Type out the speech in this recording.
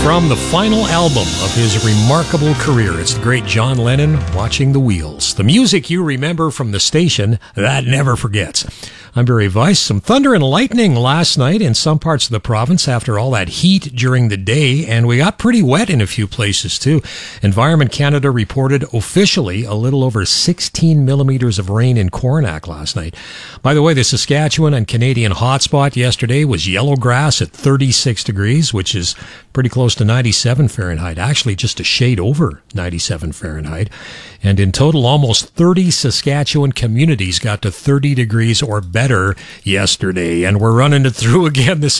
From the final album of his remarkable career, it's the great John Lennon, Watching the Wheels. The music you remember from the station that never forgets. I'm Barry Weiss. Some thunder and lightning last night in some parts of the province after all that heat during the day, and we got pretty wet in a few places too. Environment Canada reported officially a little over 16 millimeters of rain in Coronach last night. By the way, the Saskatchewan and Canadian hotspot yesterday was Yellowgrass at 36 degrees, which is pretty close to 97 Fahrenheit, actually just a shade over 97 Fahrenheit. And in total, almost 30 Saskatchewan communities got to 30 degrees or better yesterday. And we're running it through again this